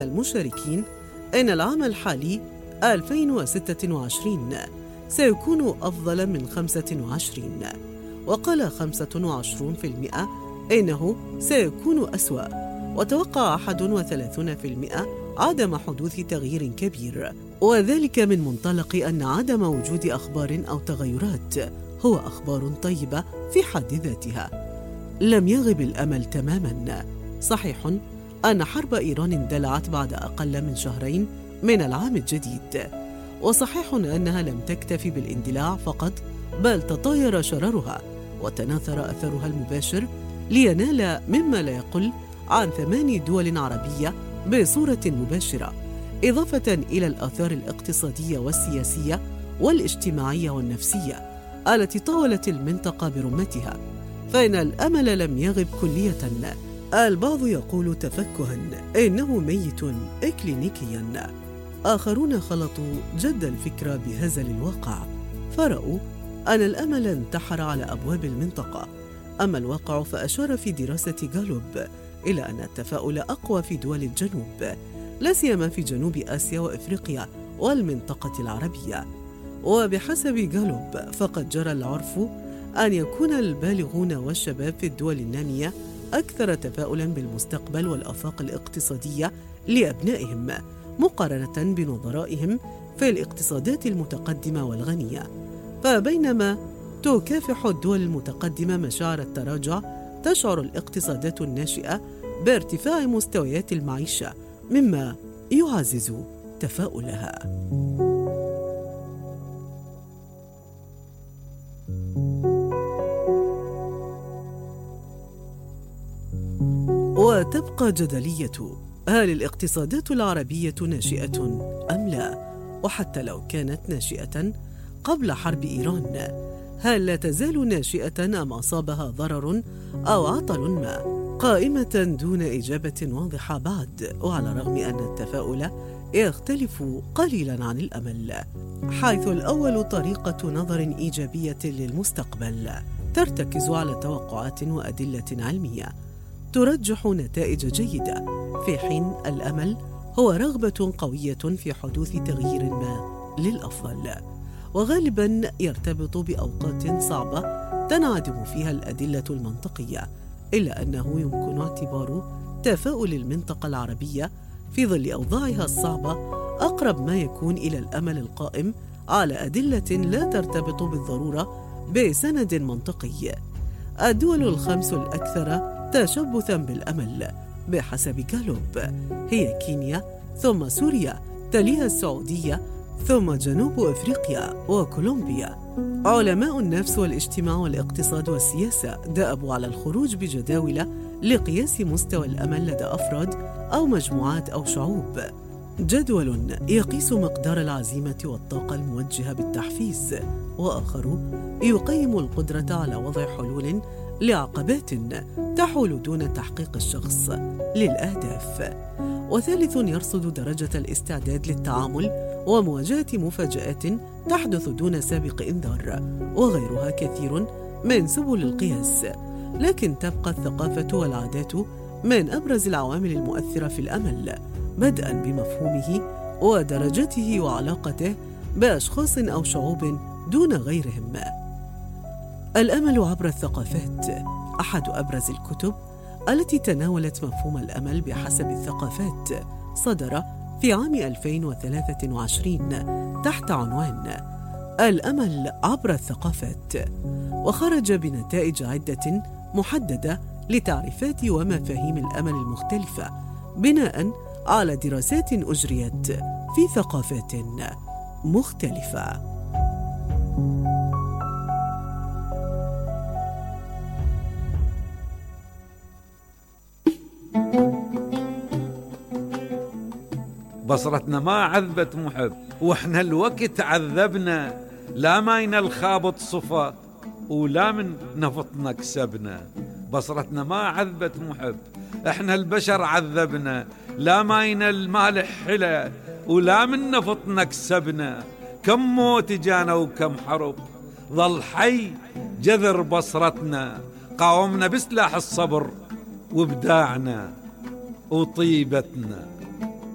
المشاركين أن العام الحالي 2026 سيكون أفضل من 25، وقال 25% إنه سيكون أسوأ، وتوقع 31% عدم حدوث تغيير كبير، وذلك من منطلق أن عدم وجود أخبار أو تغيرات هو أخبار طيبة في حد ذاتها. لم يغب الأمل تماماً. صحيح أن حرب إيران اندلعت بعد أقل من شهرين من العام الجديد، وصحيح أنها لم تكتف بالاندلاع فقط، بل تطاير شررها وتناثر أثرها المباشر لينال مما لا يقل عن 8 دول عربية بصورة مباشرة، إضافة إلى الآثار الاقتصادية والسياسية والاجتماعية والنفسية التي طالت المنطقة برمتها. فإن الأمل لم يغب كلية. البعض يقول تفكها إنه ميت إكلينيكيا، آخرون خلطوا جد الفكرة بهزل الواقع، فرأوا أن الأمل انتحر على أبواب المنطقة. أما الواقع فأشار في دراسة غالوب إلى أن التفاؤل أقوى في دول الجنوب، لا سيما في جنوب آسيا وإفريقيا والمنطقة العربية. وبحسب غالوب فقد جرى العرف أن يكون البالغون والشباب في الدول النامية أكثر تفاؤلاً بالمستقبل والآفاق الاقتصادية لأبنائهم مقارنة بنظرائهم في الاقتصادات المتقدمة والغنية. فبينما تكافح الدول المتقدمة مشاعر التراجع، تشعر الاقتصادات الناشئة بارتفاع مستويات المعيشة، مما يعزز تفاؤلها. وتبقى جدلية: هل الاقتصادات العربية ناشئة أم لا؟ وحتى لو كانت ناشئة قبل حرب إيران، هل لا تزال ناشئة أم أصابها ضرر أو عطل ما؟ قائمة دون إجابة واضحة بعد، وعلى الرغم أن التفاؤل يختلف قليلا عن الأمل، حيث الأول طريقة نظر إيجابية للمستقبل ترتكز على توقعات وأدلة علمية ترجح نتائج جيدة، في حين الأمل هو رغبة قوية في حدوث تغيير ما للأفضل، وغالباً يرتبط بأوقات صعبة تنعدم فيها الأدلة المنطقية، إلا أنه يمكن اعتبار تفاؤل المنطقة العربية في ظل أوضاعها الصعبة أقرب ما يكون إلى الأمل القائم على أدلة لا ترتبط بالضرورة بسند منطقي. الدول الخمس الأكثر تشبثاً بالأمل بحسب غالوب هي كينيا، ثم سوريا، تليها السعودية، ثم جنوب أفريقيا وكولومبيا. علماء النفس والاجتماع والاقتصاد والسياسة دأبوا على الخروج بجداول لقياس مستوى الأمل لدى أفراد أو مجموعات أو شعوب. جدول يقيس مقدار العزيمة والطاقة الموجهة بالتحفيز، وآخر يقيم القدرة على وضع حلول لعقبات تحول دون تحقيق الشخص للأهداف، وثالث يرصد درجة الاستعداد للتعامل ومواجهة مفاجآت تحدث دون سابق إنذار، وغيرها كثير من سبل القياس. لكن تبقى الثقافة والعادات من أبرز العوامل المؤثرة في الأمل، بدءاً بمفهومه ودرجته وعلاقته بأشخاص أو شعوب دون غيرهم. الأمل عبر الثقافات أحد أبرز الكتب التي تناولت مفهوم الأمل بحسب الثقافات، صدر في عام 2023 تحت عنوان الأمل عبر الثقافات، وخرج بنتائج عدة محددة لتعريفات ومفاهيم الأمل المختلفة بناء على دراسات أجريت في ثقافات مختلفة. بصرتنا ما عذبت محب، واحنا الوقت عذبنا، لا ماين الخابط صفا ولا من نفطنا كسبنا. بصرتنا ما عذبت محب، احنا البشر عذبنا، لا ماين المالح حلا ولا من نفطنا كسبنا. كم موت جانا وكم حرب، ظل حي جذر بصرتنا، قاومنا بسلاح الصبر وابداعنا وطيبتنا.